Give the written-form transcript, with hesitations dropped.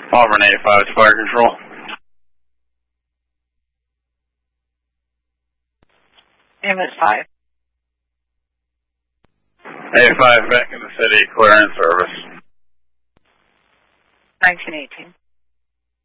Auburn 85 to fire control. Amos 5. 85 back in the city, clearance service. 1918.